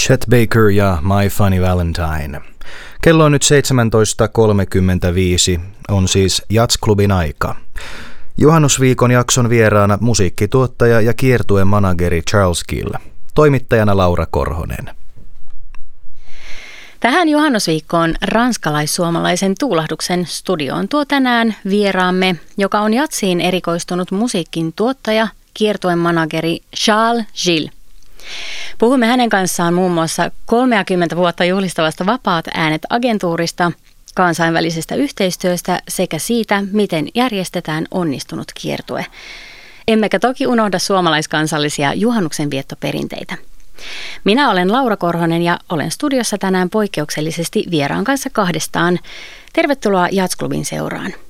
Chet Baker ja My Funny Valentine. Kello on nyt 17.35, on siis Jazzklubin aika. Juhannusviikon jakson vieraana musiikkituottaja ja kiertueen manageri Charles Gill. Toimittajana Laura Korhonen. Tähän juhannusviikkoon ranskalais-suomalaisen tuulahduksen studioon tuo tänään vieraamme, joka on jatsiin erikoistunut musiikin tuottaja, kiertueen manageri Charles Gill. Puhumme hänen kanssaan muun muassa 30 vuotta juhlistavasta Vapaat äänet -agentuurista, kansainvälisestä yhteistyöstä sekä siitä, miten järjestetään onnistunut kiertue. Emmekä toki unohda suomalaiskansallisia juhannuksen viettoperinteitä. Minä olen Laura Korhonen ja olen studiossa tänään poikkeuksellisesti vieraan kanssa kahdestaan. Tervetuloa Jazzklubin seuraan.